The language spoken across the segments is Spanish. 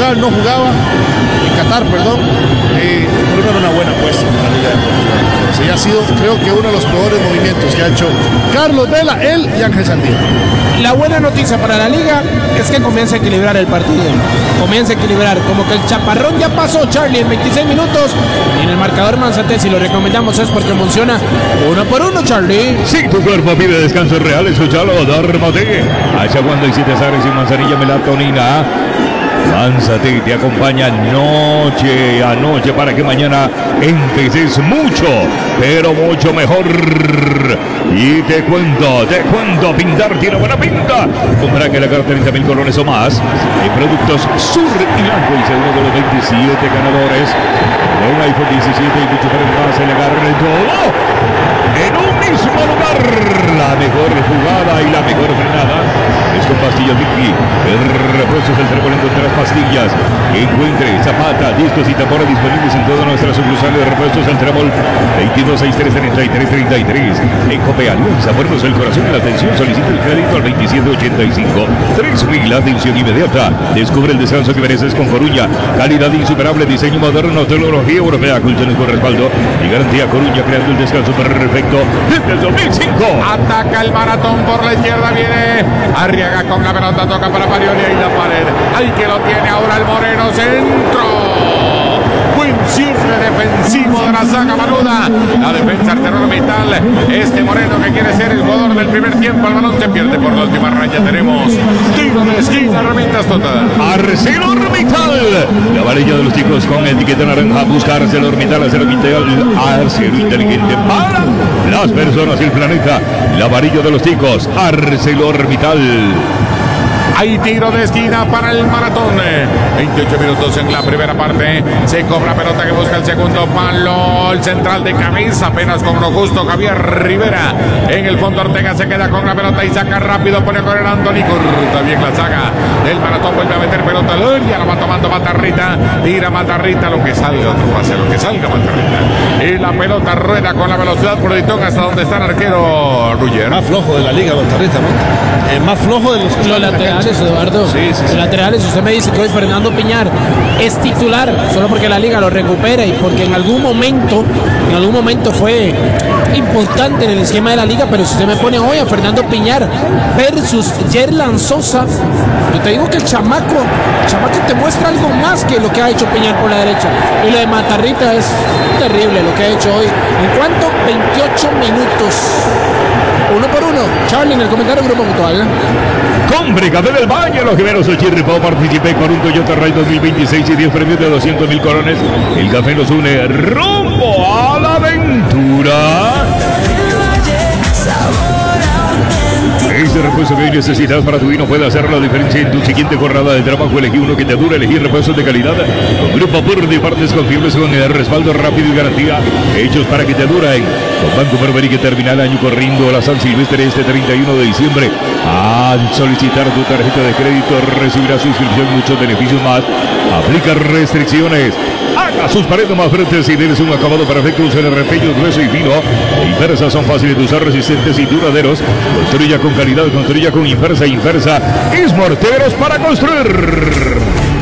Portugal no jugaba, en Qatar, perdón, pero no era una buena apuesta en la Liga Deportiva. Sí, ha sido, creo que uno de los peores movimientos que ha hecho Carlos Vela, él y Ángel Sandía. La buena noticia para la liga es que comienza a equilibrar el partido. Comienza a equilibrar, como que el chaparrón ya pasó, Charlie, en 26 minutos. Y en el marcador Manzate, si lo recomendamos es porque funciona 1 por 1, Charlie. Si tu cuerpo pide descanso real, escúchalo, Dormote. Hacia cuando hiciste Sares y manzanilla melatonina. Manzate te acompaña noche a noche para que mañana empeces mucho, pero mucho mejor. Y te cuento, pintar tiene buena pinta. Compra que la carta 30.000 colones o más en productos Sur y Blanco y segundo de los 27 ganadores de un iPhone 17 y mucho más. Se le agarra todo en un mismo lugar. La mejor jugada y la mejor frenada es con pastillas Vicky. El refuerzo es el trébol en las pastillas. Encuentre Zapata, discos y tambores disponibles en todas nuestras sucursales de repuestos. El trébol 22633333. En Cope Alianza, ponemos el corazón y la atención. Solicita el crédito al 2785 3000. Atención inmediata. Descubre el descanso que mereces con Coruña. Calidad insuperable, diseño moderno, tecnología europea, colchones con respaldo y garantía. Coruña, creando el descanso perfecto desde el 2005. Ataca el Maratón por la izquierda, viene Arriaga con la pelota, toca para Parioli y la pared. Ahí que lo tiene ahora el Moreno, centro. Buen cierre defensivo de la saga Maluda. La defensa ArcelorMittal. Este Moreno que quiere ser el jugador del primer tiempo. El balón se pierde por la última raya. Tenemos tiro de esquina, herramientas total. ArcelorMittal. La varilla de los chicos con etiqueta naranja. Busca ArcelorMittal, acero inteligente para las personas y el planeta. La varilla de los chicos, ArcelorMittal. Hay tiro de esquina para el Maratón. 28 minutos en la primera parte. Se cobra pelota que busca el segundo palo. El central de cabeza apenas con lo justo. Javier Rivera. En el fondo Ortega se queda con la pelota y saca rápido. Pone a correr Anthony. Corta bien la saga. El Maratón vuelve a meter pelota. Ya la va tomando Matarrita. Tira Matarrita. Lo que salga otro pase. Lo que salga Matarrita. Y la pelota rueda con la velocidad por Ditón hasta donde está el arquero Ruller. Más flojo de la liga, Matarrita, ¿no? Más flojo de los laterales. Eduardo, los laterales, usted me dice que hoy Fernando Piñar es titular solo porque la liga lo recupera y porque en algún momento fue importante en el esquema de la liga, pero si usted me pone hoy a Fernando Piñar versus Yerlan Sosa, yo te digo que el chamaco te muestra algo más que lo que ha hecho Piñar por la derecha, y lo de Matarrita es terrible lo que ha hecho hoy. ¿En cuánto? 28 minutos. 1 por 1. Charlie, en el comentario Grupo Mutual. Compre café del baño. Los gemelos Ochirripo participé con un Toyota Ray 2026 y 10 premios de 200.000 colones. El café nos une rumbo a la aventura. Ese repuesto que hoy necesitas para tu vino puede hacer la diferencia en tu siguiente jornada de trabajo. Elegí uno que te dure, elegir repuestos de calidad. Con Grupo Purdy y partes confiables con el respaldo rápido y garantía. Hechos para que te duren. Con Banco Barberi que termina el año corriendo a la San Silvestre este 31 de diciembre. Al solicitar tu tarjeta de crédito recibirás suscripción y muchos beneficios más. Aplica restricciones. Haga sus paredes más fuertes y tienes un acabado perfecto. Usa el repeño grueso y fino. Inversa son fáciles de usar, resistentes y duraderos. Construya con calidad, construya con Inversa. Inversa es morteros para construir.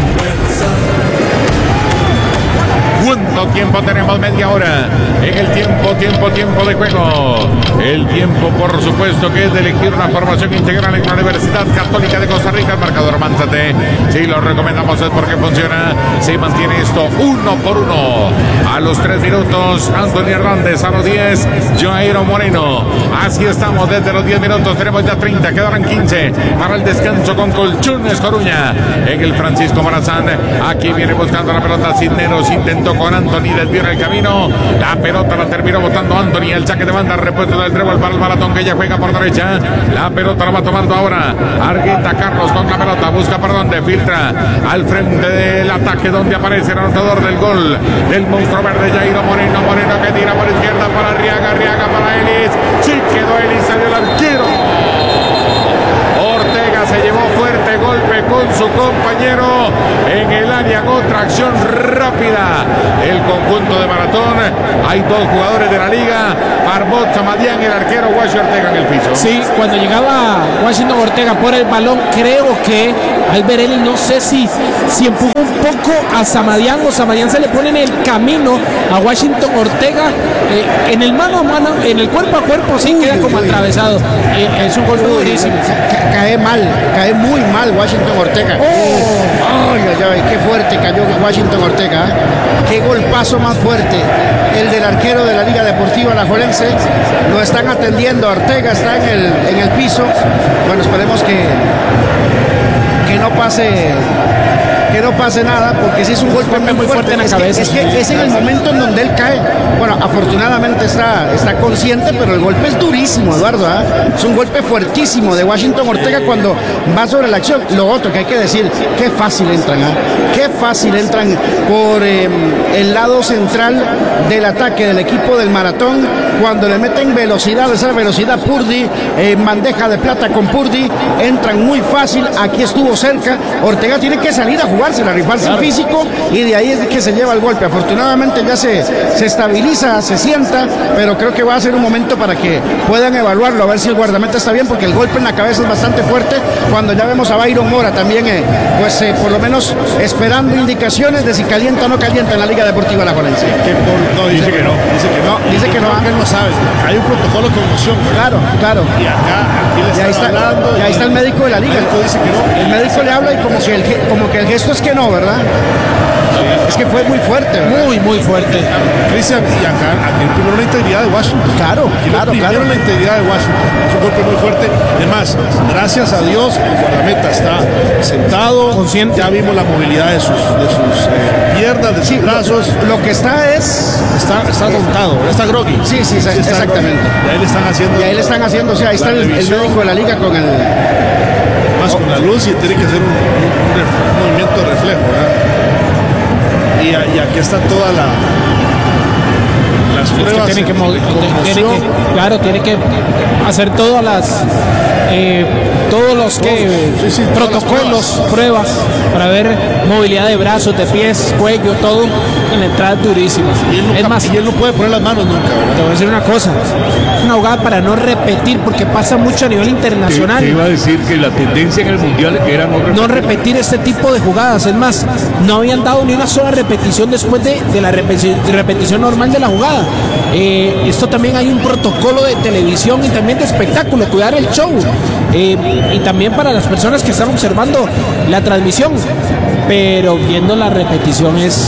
¿Cuánto tiempo tenemos? Media hora. En el tiempo de juego. El tiempo, por supuesto, que es de elegir una formación integral en la Universidad Católica de Costa Rica. El marcador Manzate. Si lo recomendamos es porque funciona. Se mantiene esto 1 por 1. A los 3 minutos, Anthony Hernández. A los 10, Jairo Moreno. Así estamos desde los 10 minutos. Tenemos ya 30, quedarán 15 para el descanso con Colchones Coruña. En el Francisco Morazán. Aquí viene buscando la pelota Cisneros. Intentó con Anthony, desvió en el camino. La pelota la terminó botando Anthony. El saque de banda, repuesto del trébol para el Maratón que ya juega por derecha. La pelota la va tomando ahora Argueta Carlos con la pelota. Busca por donde filtra al frente del ataque donde aparece el anotador del gol del monstruo verde Jairo Moreno. Moreno que tira por izquierda para Arriaga. Arriaga para Ellis. Sí quedó Ellis, salió el arquero. Ortega se llevó fuerte golpe con su compañero en el área hago tracción rápida. El conjunto de Maratón. Hay dos jugadores de la liga. Barbot, Samadián, el arquero Washington Ortega en el piso. Sí, cuando llegaba Washington Ortega por el balón, creo que Alberelli, no sé si empujó un poco a Samadián o Samadián se le pone en el camino a Washington Ortega. En el mano a mano, en el cuerpo a cuerpo, sí queda como atravesado. Es un golpe durísimo. Cae muy mal Washington Ortega. Ay, qué fuerte cayó Washington Ortega. Qué golpazo más fuerte. El del arquero de la Liga Deportiva Alajuelense. Lo están atendiendo. Ortega está en el piso. Bueno, esperemos que no pase nada, porque sí es un golpe muy fuerte en la cabeza. Es que es en el momento en donde él cae. Bueno, afortunadamente está consciente, pero el golpe es durísimo, Eduardo. Es un golpe fuertísimo de Washington Ortega cuando va sobre la acción. Lo otro que hay que decir, qué fácil entran, qué fácil entran por el lado central del ataque del equipo del Maratón, cuando le meten velocidad, esa velocidad Purdy, bandeja de plata con Purdy, entran muy fácil. Aquí estuvo cerca. Ortega tiene que salir a jugársela, rifarse el físico, y de ahí es que se lleva el golpe. Afortunadamente ya se estabiliza, se sienta, pero creo que va a ser un momento para que puedan evaluarlo, a ver si el guardameta está bien, porque el golpe en la cabeza es bastante fuerte. Cuando ya vemos a Byron Mora también, por lo menos esperando indicaciones de si calienta o no calienta en la Liga Deportiva Alajuelense. No, dice que no. Dice que no. Él no sabe. Hay un protocolo de conmoción. Claro. Y aquí le está hablando. Y ahí está el médico de la Liga. El médico dice que no. El médico le habla y como que el gesto es que no, ¿verdad? Es que fue muy fuerte, ¿verdad? Muy fuerte. Cristian, y acá primero la integridad de Washington. Claro. Primero la integridad de Washington. Es un golpe muy fuerte. Además, gracias a Dios, el guardameta está sentado. Consciente. Ya vimos la movilidad de sus piernas, de sus brazos. Lo que está dontado, está groggy. Sí, exactamente. Y ahí le están haciendo. O sea, ahí está el médico de la liga con el... Más con la luz, y tiene que hacer un movimiento de reflejo, ¿verdad? Y aquí está toda las pruebas. Tiene que hacer todas las todos los protocolos, pruebas para ver movilidad de brazos, de pies, cuello, todo en la entrada durísima. Y él no puede poner las manos nunca, ¿verdad? Te voy a decir una cosa, una jugada para no repetir, porque pasa mucho a nivel internacional. Te iba a decir que la tendencia en el mundial era no repetir este tipo de jugadas. Es más, no habían dado ni una sola repetición después de la repetición normal de la jugada. Esto también hay un protocolo de televisión y también de espectáculo, cuidar el show, y también para las personas que están observando la transmisión, pero viendo la repetición es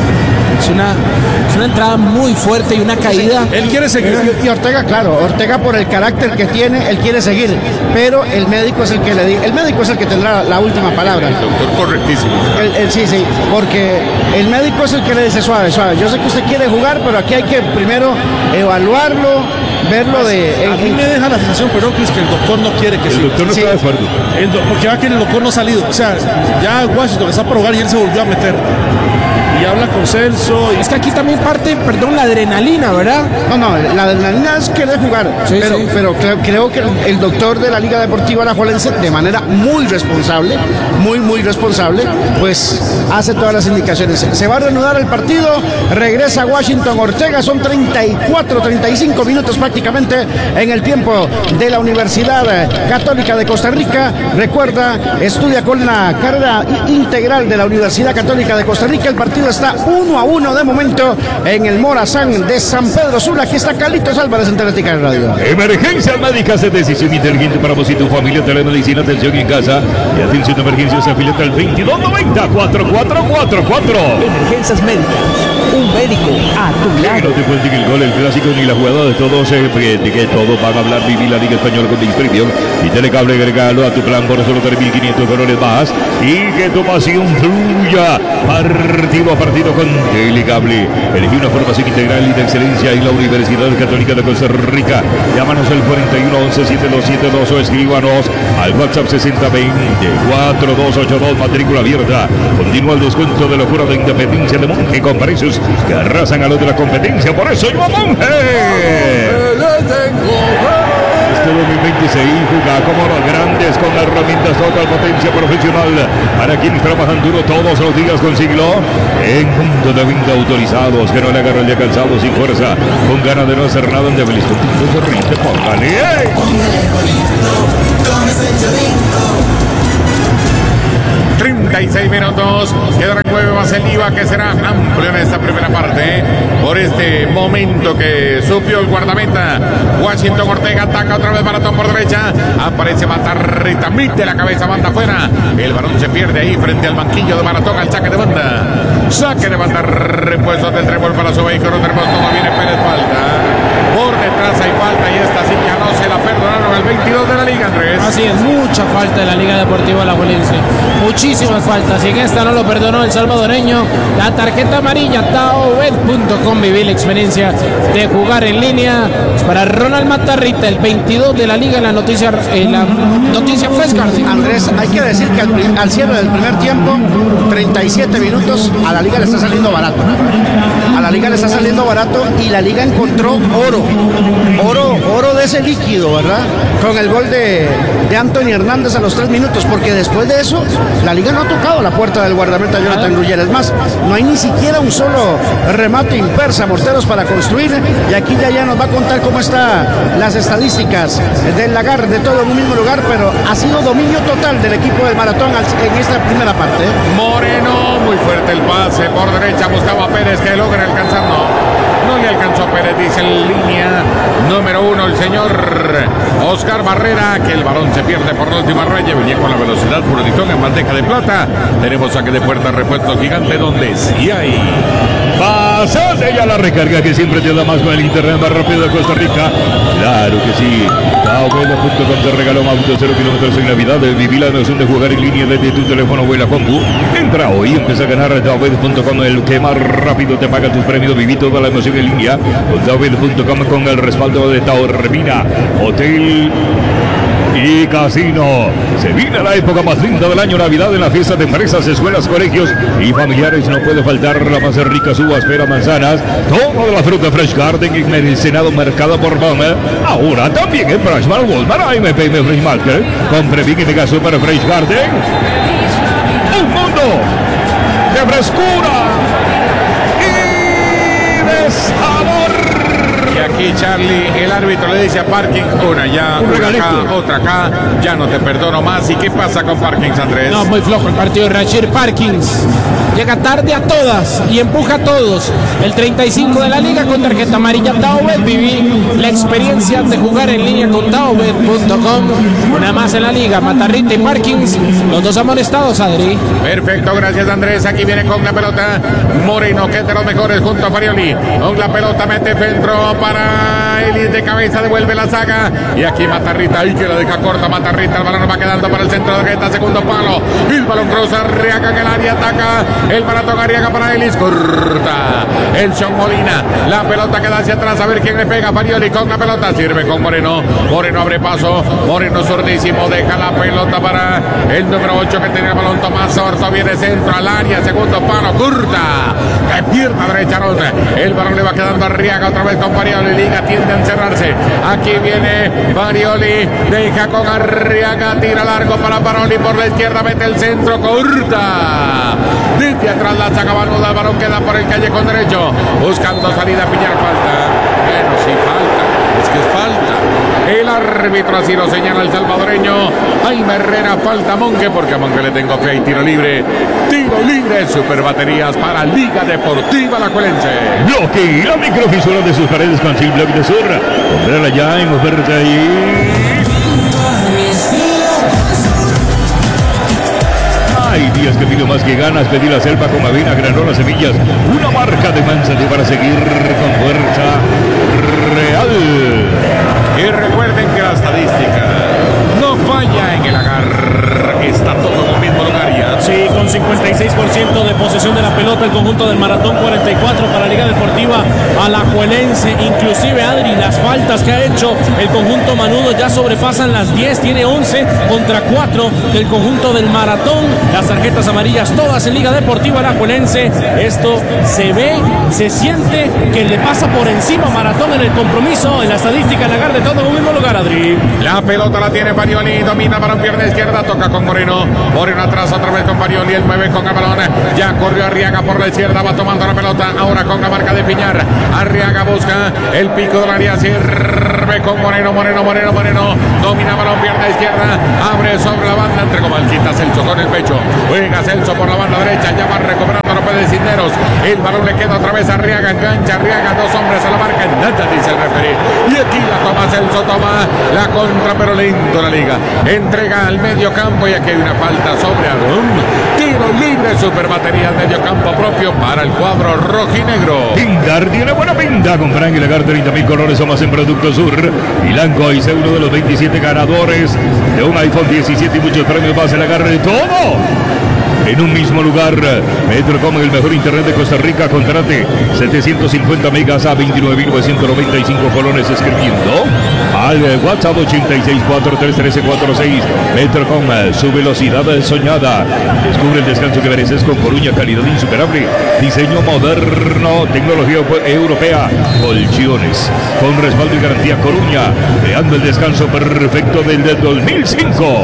una entrada muy fuerte y una caída. Él quiere seguir. Y Ortega, claro, Ortega por el carácter que tiene, él quiere seguir, pero el médico es el que el médico es el que tendrá la última palabra. El doctor correctísimo. Sí, porque el médico es el que le dice suave. Yo sé que usted quiere jugar, pero aquí hay que primero evaluarlo, verlo de... A mí me deja la sensación, pero Chris, que el doctor no quiere que el doctor no está de acuerdo. Porque va que el doctor no ha salido. O sea, ya Washington está por jugar y él se volvió a meter. Y habla con Celso. Es que aquí también parte, la adrenalina, ¿verdad? No, la adrenalina es querer jugar. Pero creo que el doctor de la Liga Deportiva Alajuelense, de manera muy responsable, muy responsable, pues hace todas las indicaciones. Se va a reanudar el partido, regresa Washington Ortega, son 35 minutos prácticamente en el tiempo de la Universidad Católica de Costa Rica. Recuerda, estudia con la carrera integral de la Universidad Católica de Costa Rica. El partido está 1-1 de momento en el Morazán de San Pedro Sula. Aquí está Carlitos Álvarez en Teletica de Radio. Emergencias médicas de decisión inteligente para vos y tu familia. Telemedicina, atención en casa y atención de emergencias. Afiliate al 2290-4444. Emergencias médicas, un médico a tu lado. Que no te cuenten el gol, el clásico ni la jugada de todos. Que todos van a hablar. Vivir la Liga Española con distribución y Telecable, agregalo a tu plan por solo 3.500 dólares más y que tu pasión fluya partido a partido con Telecable. Elegí una formación integral y de excelencia en la Universidad Católica de Costa Rica. Llámanos al 4111-7272 o escríbanos al WhatsApp 6020-4282, matrícula abierta. Continúa el descuento de locura de Independencia de Monje con precios que arrasan a los de la competencia. Por eso yo, Monje. este 2026. Juega como los grandes con herramientas total potencia profesional. Para quienes trabajan duro todos los días, consíguelo en puntos de venta autorizados. Que no le agarre el día cansado sin fuerza, con ganas de no hacer nada. En Debelis Contigo se rinde, póngale. 36 minutos, quedará 9 más el IVA, que será amplio en esta primera parte, por este momento que sufrió el guardameta. Washington Ortega ataca otra vez Baratón por derecha, aparece Matarrita, mete la cabeza, manda afuera, el balón se pierde ahí frente al banquillo de Baratón, al saque de banda, repuesto del trébol para su vehículo, tenemos todo, viene Pérez, falta, por detrás hay falta, y esta sí ya no se la perdonaron al 22 de la Liga, Andrés. Así es, mucha falta de la Liga Deportiva Alajuelense, muchísimas faltas, y en esta no lo perdonó el salvadoreño. La tarjeta amarilla, taobet.com, viví la experiencia de jugar en línea. Para Ronald Matarrita, el 22 de la Liga, en la noticia fresca. Andrés, hay que decir que al cierre del primer tiempo, 37 minutos, a la Liga le está saliendo barato. A la Liga le está saliendo barato, y la Liga encontró oro de ese líquido, ¿verdad? Con el gol de Anthony Hernández a los 3 minutos, porque después de eso la Liga no ha tocado la puerta del guardameta Jonathan Gruyer. Es más, no hay ni siquiera un solo remate impersa, morteros para construir, y aquí ya nos va a contar cómo están las estadísticas del Lagar, de todo en un mismo lugar, pero ha sido dominio total del equipo del Maratón en esta primera parte. Moreno, muy fuerte el pase por derecha, buscaba a Pérez, que logra alcanzar, no le alcanzó Pérez, dice en línea número 1 el señor Oscar Barrera, que el balón se pierde por la última raya, venía con la velocidad Puritón en bandeja de plata. Tenemos saque de puerta, repuesto gigante, donde sí hay. Pasas ella la recarga que siempre te da más con el internet más rápido de Costa Rica. Claro que sí. Taobet.com te regaló un auto 0 kilómetros en Navidad. Viví la emoción de jugar en línea desde tu teléfono o en la compu. Entra hoy y empieza a ganar a Taobet.com, el que más rápido te paga tus premios. Viví toda la emoción en línea con Taobet.com, con el respaldo de Taormina Hotel y Casino. Se viene la época más linda del año, Navidad, en la fiesta de empresas, escuelas, colegios y familiares. No puede faltar la más rica uvas, peras, manzanas, todo de la fruta Fresh Garden en el Senado Mercado por Palmer. Ahora también en Freshmart, Walmart, AMPM Fresh Market. Compre bien y tenga super Fresh Garden. Un mundo de frescura y de sabor. Y aquí Charlie, el árbitro le dice a Parkins, una acá, otra acá, ya no te perdono más. ¿Y qué pasa con Parkins, Andrés? No, muy flojo el partido de Rashid Parkins. Llega tarde a todas y empuja a todos. El 35 de la Liga con tarjeta amarilla. Taobet, viví la experiencia de jugar en línea con Taobet.com. Una más en la Liga, Matarrita y Parkins, los dos amonestados, Adri. Perfecto, gracias, Andrés. Aquí viene con la pelota Moreno, que es de los mejores, junto a Farioli. Con la pelota mete centro para Elis, de cabeza devuelve la saga. Y aquí Matarrita, ahí que la deja corta Matarrita. El balón va quedando para el centro de Guetta, segundo palo. El balón cruza, Arriaga en el área, ataca el Maratón, Arriaga para Elis, corta el Sean Molina. La pelota queda hacia atrás, a ver quién le pega. Farioli con la pelota, sirve con Moreno. Moreno abre paso, Moreno zurdísimo, deja la pelota para el número 8 que tiene el balón. Tomás Orzo viene centro al área, segundo palo, corta de pierna derecha. El balón le va quedando a Arriaga otra vez con Farioli. Liga tiende a encerrarse. Aquí viene Farioli, deja con Arriaga, tira largo para Baroni por la izquierda, mete el centro, corta desde atrás la saca Banuda. El balón queda por el callejón derecho, buscando salida. Piñar, falta. Bueno, sí, falta, es que es falta. El árbitro así lo señala el salvadoreño Jaime Herrera. Falta a Monque, porque a Monque le tengo fe. Y tiro libre, super baterías para Liga Deportiva Alajuelense. Bloque y la microfisura de sus paredes con Sil Bloque de Sur. Comprarla ya en oferta y... Hay días que pido más que ganas. Pedí la selva con avena, granola, semillas. Una marca de Manzanillo para seguir con fuerza real. Y recuerden que la estadística no falla en el Lagar. Está todo en el mismo lugar ya. Sí, con 56% de posesión de la pelota el conjunto del Maratón, 44 para la Liga Deportiva Alajuelense. Inclusive, Adri, las faltas que ha hecho el conjunto manudo ya sobrepasan las 10, tiene 11 contra 4 del conjunto del Maratón. Las tarjetas amarillas todas en Liga Deportiva Alajuelense. Esto se ve, se siente que le pasa por encima Maratón en el compromiso, en la estadística, en la garra de todo en un mismo lugar, Adri. La pelota la tiene Farioli, domina para un pierna izquierda, toca con Moreno. Moreno atrás otra vez con Farioli, el 9 con el balón. Ya corrió Arriaga por la izquierda, va tomando la pelota ahora con la marca de Piñar. Arriaga busca el pico del área, sirve con Moreno, domina balón, pierna izquierda, abre sobre la banda, entre como quita Celso con el pecho, juega Celso por la banda derecha, ya va recuperando López de Cisneros, el balón le queda otra vez a Arriaga, engancha Arriaga, dos hombres a la marca, nada dice el referee, y aquí la toma Celso, toma la contra, pero lento la Liga, entrega al medio campo y aquí hay una falta sobre Arón, tiro libre, super batería al medio campo propio para el cuadro rojinegro. Pingar tiene buena pinta con Frank y Lagar, 30.000 colores o más en Producto Sur. Y Lanco es uno de los 27 ganadores de un iPhone 17 y muchos premios más. El agarre de todo en un mismo lugar. Metrocom, el mejor internet de Costa Rica. Contrate 750 megas a 29.995 colones escribiendo al WhatsApp 864-313-46. Metrocom, su velocidad soñada. Descubre el descanso que mereces con Coruña, calidad insuperable, diseño moderno, tecnología europea, colchones con respaldo y garantía. Coruña, creando el descanso perfecto del 2005.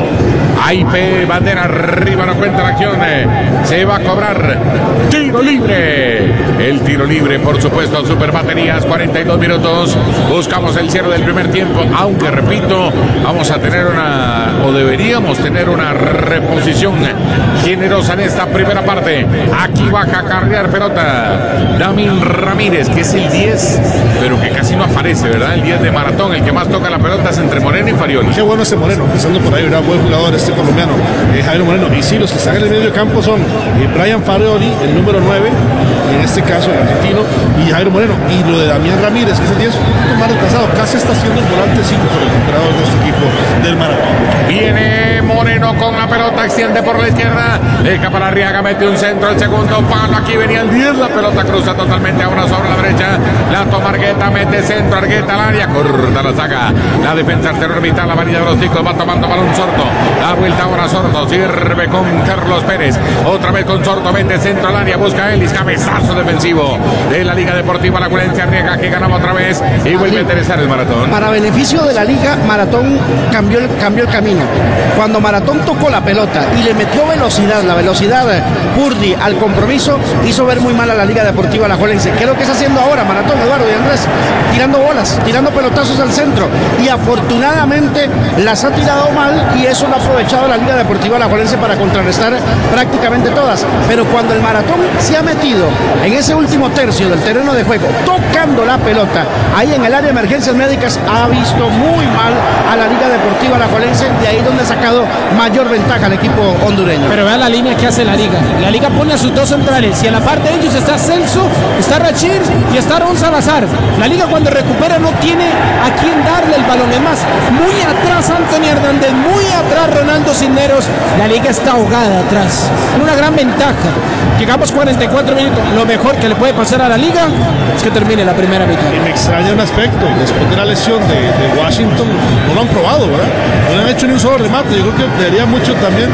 AIP, bandera arriba, no cuenta la acción. Se va a cobrar tiro libre. El tiro libre, por supuesto, super baterías, 42 minutos. Buscamos el cierre del primer tiempo, aunque repito, vamos a tener deberíamos tener una reposición generosa en esta primera parte. Aquí baja a cargar pelota Damín Ramírez, que es el 10, pero que casi no aparece, ¿verdad? El 10 de Maratón, el que más toca la pelota es entre Moreno y Farioli. Qué bueno ese Moreno, empezando por ahí, ¿verdad? Buen jugador este colombiano, Jairo Moreno. Y sí, los que están en el medio campo son Brian Farioli, el número 9, en este caso el argentino, y Jairo Moreno. Y lo de Damián Ramírez, que es el 10, un poquito más retrasado, casi está siendo el volante 5 por el recuperador de este equipo del Maratón. Viene Moreno con la pelota, extiende por la izquierda, deja para Arriaga, mete un centro, el segundo palo, aquí venía el 10, la pelota cruza totalmente ahora sobre la derecha, la toma Argueta, mete centro, Argueta al área, corta la saca, la defensa artero orbital, la varilla de los chicos, va tomando balón Sordo, da vuelta ahora Sordo, sirve con Carlos Pérez, otra vez con Sordo, mete centro al área, busca Ellis, cabezazo defensivo de la Liga Deportiva Alajuelense. Arriaga, que ganaba otra vez y vuelve a interesar el Maratón. Para beneficio de la Liga, Maratón cambió el camino. Cuando Maratón tocó la pelota y le metió velocidad, la velocidad Purdy al compromiso, hizo ver muy mal a la Liga Deportiva Alajuelense. ¿Qué es lo que está haciendo ahora Maratón, Eduardo y Andrés? Tirando bolas, tirando pelotazos al centro, y afortunadamente las ha tirado mal, y eso lo ha aprovechado la Liga Deportiva Alajuelense para contrarrestar prácticamente todas. Pero cuando el Maratón se ha metido en ese último tercio del terreno de juego, tocando la pelota ahí en el área de emergencias médicas, ha visto muy mal a la Liga Deportiva Alajuelense, de ahí donde ha sacado mayor ventaja al equipo hondureño. Pero vea la línea que hace la Liga. La Liga pone a sus dos centrales, y a la parte de ellos está Celso, está Rachir y está Aaron Salazar. La Liga, cuando recupera, no tiene a quién darle el balón. Es más, muy atrás Anthony Hernández, muy atrás Ronaldo Cisneros. La Liga está ahogada atrás. Una gran ventaja. Llegamos 44 minutos. Lo mejor que le puede pasar a la Liga es que termine la primera mitad. Y me extraña un aspecto. Después de la lesión de Washington, no lo han probado, ¿verdad? No le han hecho ni un solo remate. Yo creo que debería mucho también.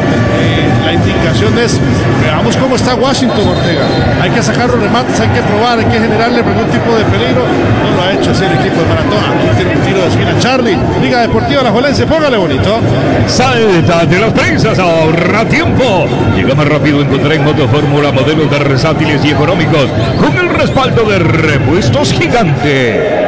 La indicación es: veamos cómo está Washington, Ortega. Hay que sacar los remates, hay que probar, hay que generarle algún tipo de peligro. No lo ha hecho así el equipo de Maratón. Aquí tiene un tiro de esquina. Charlie, Liga Deportiva Alajuelense, póngale bonito. Salta de las prensas, ahorra tiempo. Llega más rápido, encontrar en Motofórmula modelos versátiles y económicos con el respaldo de Repuestos Gigante.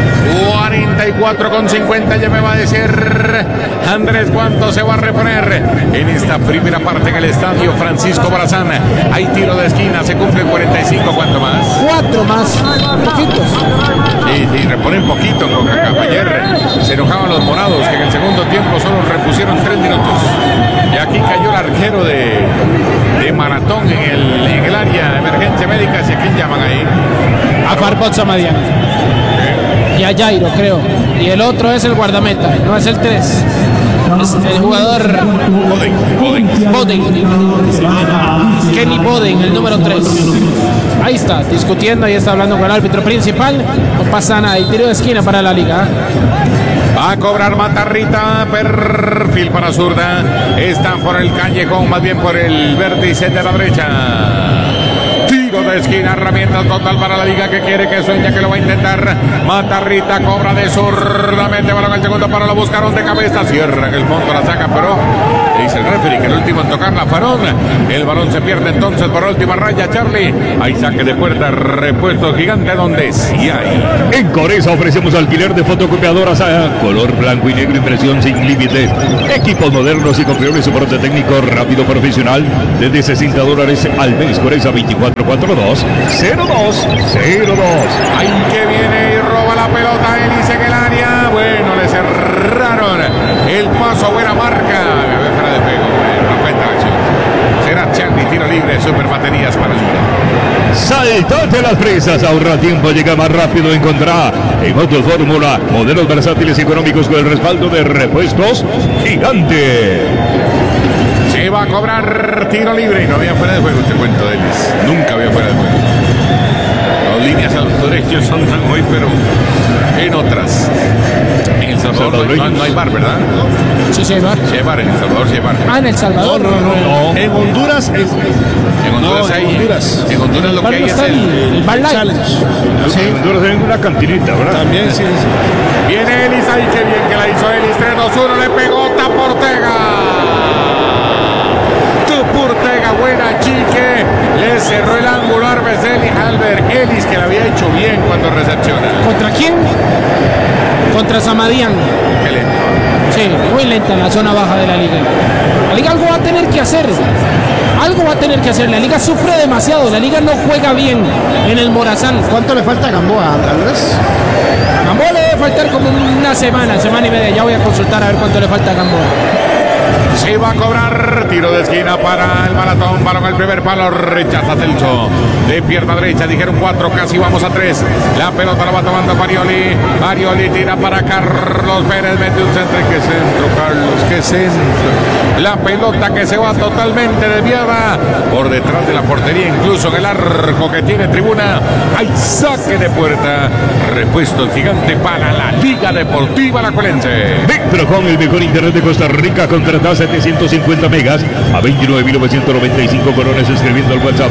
44,50 ya me va a decir Andrés cuánto se va a reponer en esta primera parte en el estadio Francisco Morazán. Hay tiro de esquina, se cumplen 45, ¿cuánto más? 4 más, poquitos. Sí, reponen poquito con CONCACAF. Ayer se enojaban los morados que en el segundo tiempo solo repusieron 3 minutos. Y aquí cayó el arquero de Maratón en el área de emergencia médica. ¿A quién llaman ahí? A Farboza Madiana. Y a Jairo, creo. Y el otro es el guardameta, no es el 3. Es el jugador Boden. Kenny Boden, el número 3. Ahí está, discutiendo, ahí está hablando con el árbitro principal. No pasa nada, y tiro de esquina para la liga. Va a cobrar Matarrita, perfil para zurda. Están por el callejón, más bien por el vértice de la derecha. Tiro de esquina, herramienta total para la liga que quiere, que sueña, que lo va a intentar. Matarrita cobra de zurdamente, balón al segundo para lo buscaron de cabeza. Cierra en el fondo, la saca, pero dice el referee que el último en tocar la farón. El balón se pierde entonces por última raya, Charlie. Hay saque de puerta, repuesto gigante donde sí hay. En Coresa ofrecemos alquiler de fotocopiadoras a color blanco y negro, impresión sin límite. Equipos modernos y con primer soporte técnico rápido, profesional, desde $60 al mes. Coresa 2442-0202. Ahí que viene y roba la pelota, Elis en el área. Bueno, le cerraron el paso, buena marca. Fuera de juego, no cuenta la acción. Será Charlie, tiro libre, super baterías para el Jura. Saltate las presas, ahorra tiempo, llega más rápido, encontrá en Auto Fórmula modelos versátiles y económicos con el respaldo de Repuestos Gigante. Se va a cobrar tiro libre y no había fuera de juego, te cuento, Elis. Nunca había fuera de juego. Las líneas a los derechos andan hoy, pero en otras. En El Salvador no hay bar, ¿verdad? Sí, hay bar. Sí hay bar, en El Salvador sí hay bar. En El Salvador. No. En Honduras En Honduras lo que hay es el Bar Light. Sí. En Honduras hay una cantinita, ¿verdad? También, sí. Viene Elis, ahí qué bien que la hizo Elis. 3-2-1, le pegó Taportega. Taportega, buena chique. Le cerró el ángulo Arbeseli Albert Elis, que la había hecho bien cuando recepciona. ¿Contra quién? Contra Samadián. Qué lento. Sí, muy lenta en la zona baja de la liga. La liga algo va a tener que hacer. Algo va a tener que hacer. La liga sufre demasiado. La liga no juega bien en el Morazán. ¿Cuánto le falta a Gamboa, Andrés? A Gamboa le debe faltar como una semana y media. Ya voy a consultar a ver cuánto le falta a Gamboa. Se va a cobrar tiro de esquina para el Maratón. Balón al primer palo, rechaza Celso. De pierna derecha, dijeron 4, casi vamos a 3. La pelota la va tomando Farioli. Farioli tira para Carlos Pérez. Mete un centro. ¡Qué centro, Carlos! ¡Qué centro! La pelota que se va totalmente desviada por detrás de la portería, incluso en el arco que tiene tribuna. Hay saque de puerta. Repuesto gigante para la Liga Deportiva Alajuelense. Vectro con el mejor internet de Costa Rica. Contrata 750 megas a 29.995 colones, escribiendo al WhatsApp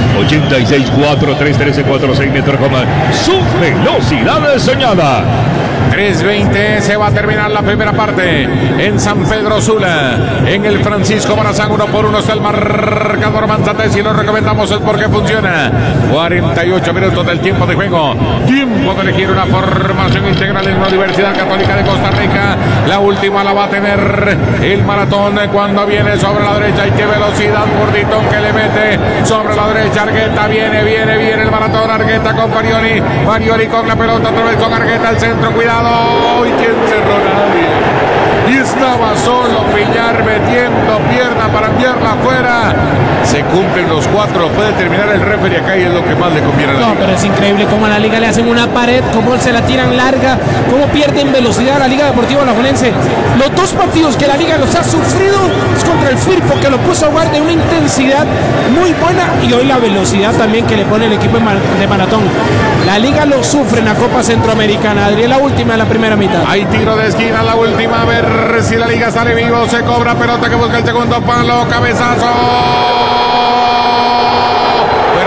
86431346 Metrocom. Su velocidad soñada. 3:20, se va a terminar la primera parte en San Pedro Sula, en el Francisco Morazán. 1-1 está el marcador Manzanés y lo recomendamos es porque funciona. 48 minutos del tiempo de juego, tiempo de elegir una formación integral en la Universidad Católica de Costa Rica. La última la va a tener el Maratón cuando viene sobre la derecha. Y qué velocidad, Burditón que le mete sobre la derecha. Argueta viene el Maratón. Argueta con Farioli, Farioli con la pelota otra vez con Argueta al centro, cuidado. ¿Y quién cerró? Nadie. Y estaba solo Piñar metiendo pierna para enviarla afuera. Se cumplen los 4, puede terminar el referee acá y es lo que más le conviene a la liga. No, pero es increíble cómo a la liga le hacen una pared, cómo se la tiran larga, cómo pierden velocidad a la Liga Deportiva Alajuelense. Los dos partidos que la liga los ha sufrido es contra el Firpo, que lo puso a jugar de una intensidad muy buena, y hoy la velocidad también que le pone el equipo de Maratón. La liga lo sufre en la Copa Centroamericana. Adrián, la última en la primera mitad. Hay tiro de esquina, la última, a ver si la liga sale vivo. Se cobra, pelota que busca el segundo palo, cabezazo. Fuera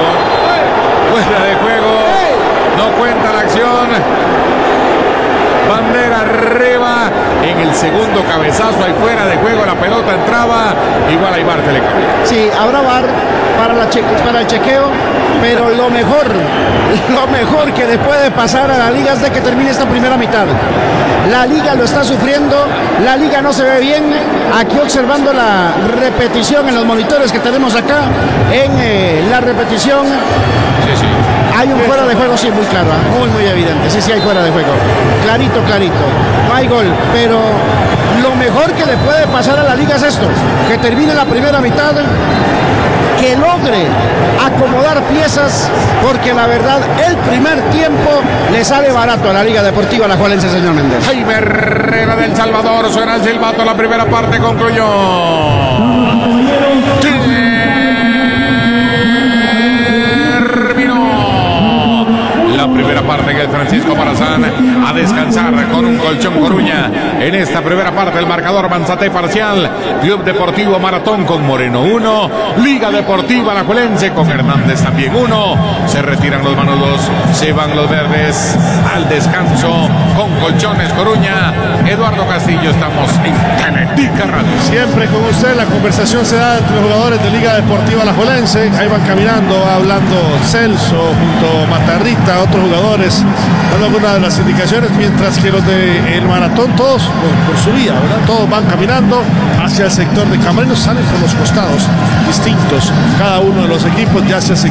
de juego. No cuenta la acción. Bandera arriba. En el segundo cabezazo hay fuera de juego. La pelota entraba. Igual hay VAR que le cambia. Sí, habrá VAR para el chequeo. Pero lo mejor que le puede pasar a la liga es de que termine esta primera mitad. La liga lo está sufriendo, la liga no se ve bien. Aquí observando la repetición en los monitores que tenemos acá, en la repetición. Sí. Hay un fuera de juego, sí, muy claro, muy evidente. Sí, hay fuera de juego. Clarito. No hay gol, pero lo mejor que le puede pasar a la liga es esto: que termine la primera mitad que logre acomodar piezas, porque la verdad el primer tiempo le sale barato a la Liga Deportiva Alajuelense, señor Méndez. Jaime Herrera del Salvador, suena el silbato, la primera parte concluyó. La primera parte que el Francisco Morazán a descansar con un colchón Coruña. En esta primera parte el marcador Manzate parcial. Club Deportivo Maratón con Moreno 1. Liga Deportiva Alajuelense con Hernández también 1. Se retiran los manudos, se van los verdes al descanso con colchones Coruña. Eduardo Castillo, estamos en Teletica Radio. Siempre con usted la conversación se da entre los jugadores de Liga Deportiva Alajuelense. Ahí van caminando, hablando Celso junto a Matarrita, otros jugadores, dando algunas de las indicaciones, mientras que los del Maratón, todos por su vía, ¿verdad? Todos van caminando hacia el sector de Camerinos, salen por los costados distintos, cada uno de los equipos ya hacia el sector